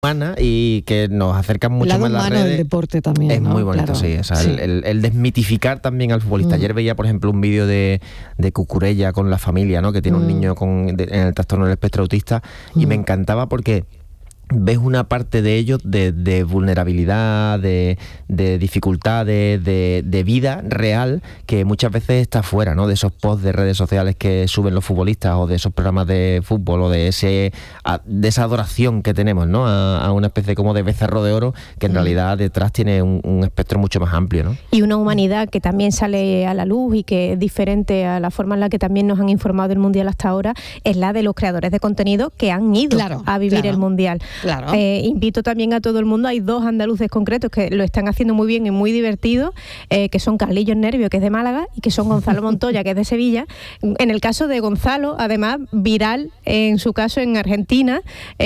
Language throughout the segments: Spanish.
humana y que nos acercan mucho más las redes. Del deporte también, es ¿no? muy bonito, Claro. sí. O sea, Sí. el desmitificar también al futbolista. Ayer veía, por ejemplo, un vídeo de Cucurella con la familia, ¿no? Que tiene un niño en el trastorno del espectro autista, y me encantaba porque ves una parte de ellos de vulnerabilidad, de dificultades, de vida real, que muchas veces está fuera, ¿no? De esos posts de redes sociales que suben los futbolistas, o de esos programas de fútbol, o de esa adoración que tenemos, ¿no? A una especie como de becerro de oro, que en realidad detrás tiene un espectro mucho más amplio, ¿no? Y una humanidad que también sale a la luz y que es diferente a la forma en la que también nos han informado del Mundial hasta ahora, es la de los creadores de contenido que han ido a vivir el Mundial. Claro. Invito también a todo el mundo, hay 2 andaluces concretos que lo están haciendo muy bien y muy divertido, que son Carlillos Nervio, que es de Málaga, y que son Gonzalo Montoya, que es de Sevilla. En el caso de Gonzalo, además, viral en su caso en Argentina,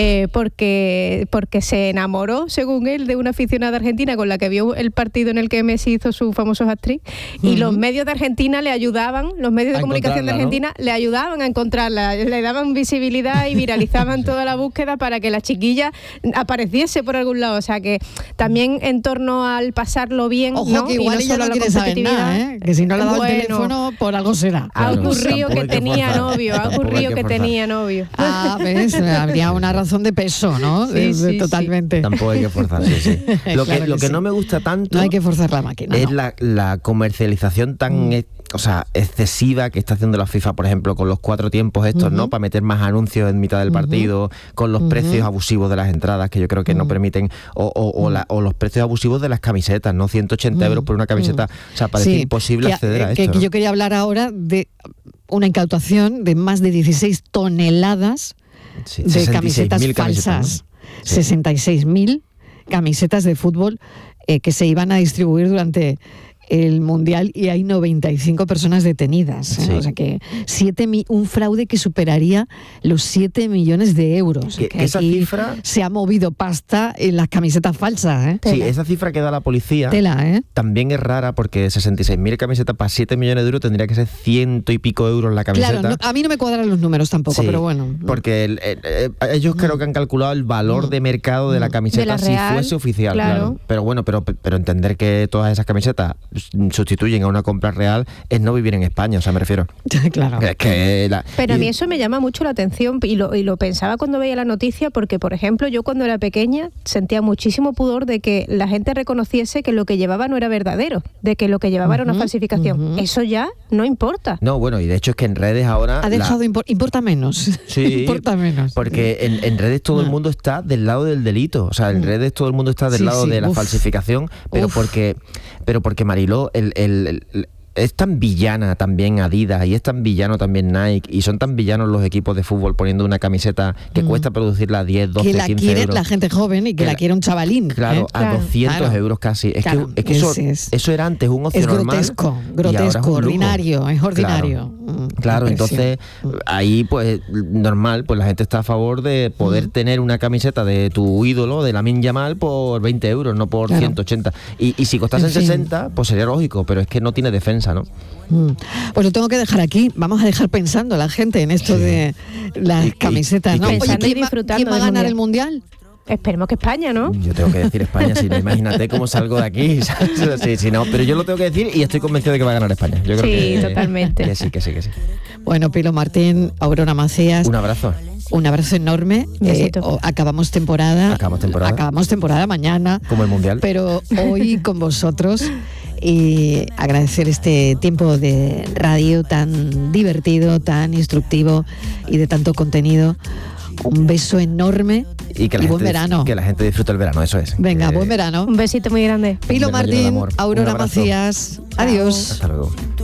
porque se enamoró, según él, de una aficionada argentina con la que vio el partido en el que Messi hizo su famoso hat-trick, y los medios de Argentina le ayudaban, los medios de comunicación de Argentina, ¿no? Le ayudaban a encontrarla, le daban visibilidad y viralizaban toda la búsqueda para que la chiquilla apareciese por algún lado. O sea que también en torno al pasarlo bien, ojo, ¿no? que igual ella no quiere saber nada, ¿eh? Que si no le ha dado el teléfono, por algo será. Ha ocurrido que tenía novio, tenía novio. ¿Ves? Habría una razón de peso, ¿no? Sí, totalmente. Sí. Tampoco hay que forzar, sí. Lo que no me gusta tanto... No hay que forzar la máquina. Es la comercialización tan... excesiva que está haciendo la FIFA, por ejemplo, con los 4 tiempos estos, ¿no? Para meter más anuncios en mitad del partido, con los precios abusivos de las entradas, que yo creo que no permiten, o los precios abusivos de las camisetas, ¿no? 180 euros por una camiseta. O sea, parece imposible acceder a esto, ¿no? Yo quería hablar ahora de una incautación de más de 16 toneladas de camisetas falsas, ¿no? 66.000 camisetas de fútbol que se iban a distribuir durante el Mundial, y hay 95 personas detenidas, ¿eh? Sí. O sea que un fraude que superaría los 7 millones de euros. Que esa cifra se ha movido pasta en las camisetas falsas, ¿eh? Sí, esa cifra que da la policía también es rara, porque 66.000 camisetas para 7 millones de euros tendría que ser 100 y pico euros la camiseta. Claro, a mí no me cuadran los números tampoco, pero bueno. Porque ellos creo que han calculado el valor de mercado de la camiseta si fuese oficial. Claro. Pero bueno, pero entender que todas esas camisetas sustituyen a una compra real es no vivir en España, o sea, me refiero. Claro. Pero a mí eso me llama mucho la atención, y lo pensaba cuando veía la noticia, porque, por ejemplo, yo cuando era pequeña sentía muchísimo pudor de que la gente reconociese que lo que llevaba no era verdadero, de que lo que llevaba era una falsificación. Eso ya no importa. No, bueno, y de hecho es que en redes ahora... Ha dejado importa menos. Sí, importa menos. Porque en redes todo el mundo está del lado del delito, o sea, en redes todo el mundo está del lado de la falsificación, pero porque Mariló, es tan villana también Adidas, y es tan villano también Nike, y son tan villanos los equipos de fútbol poniendo una camiseta que cuesta producirla 10, 12, 15 euros. Que la quiere la gente joven y que la quiere un chavalín. Claro, a 200 euros casi. Es que eso era antes un ocio normal. Es grotesco, ordinario, es ordinario. Claro, entonces ahí pues normal, pues la gente está a favor de poder tener una camiseta de tu ídolo, de Lamine Yamal, por 20 euros, no por 180. Y si costasen 60, pues sería lógico, pero es que no tiene defensa, ¿no? Pues lo tengo que dejar aquí. Vamos a dejar pensando a la gente en esto de las camisetas, ¿no? Oye, ¿quién va a ganar el Mundial? Esperemos que España, ¿no? Yo tengo que decir España, si no, imagínate cómo salgo de aquí. Sí, no, pero yo lo tengo que decir y estoy convencido de que va a ganar España. Yo creo que totalmente. Que sí. Bueno, Pilo Martín, Aurora Macías. Un abrazo. Un abrazo enorme. Acabamos temporada mañana. Como el Mundial. Pero hoy con vosotros. Y agradecer este tiempo de radio tan divertido, tan instructivo y de tanto contenido. Un beso enorme y buen verano. Que la gente disfrute el verano, eso es. Venga, buen verano. Un besito muy grande. Pilo Martín, Aurora Macías. Adiós. Hasta luego.